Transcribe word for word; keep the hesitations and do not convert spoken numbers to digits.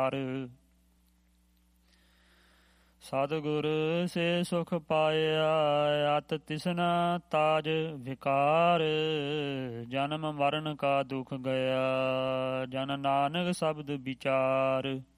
ਪਾਰ। ਸਤਿਗੁਰ ਸੇ ਸੁਖ ਪਾਇਆ ਅਤ ਤਿਸਨਾ ਤਾਜ ਵਿਕਾਰ। ਜਨਮ ਮਰਨ ਕਾ ਦੁਖ ਗਿਆ ਜਨ ਨਾਨਕ ਸ਼ਬਦ ਵਿਚਾਰ।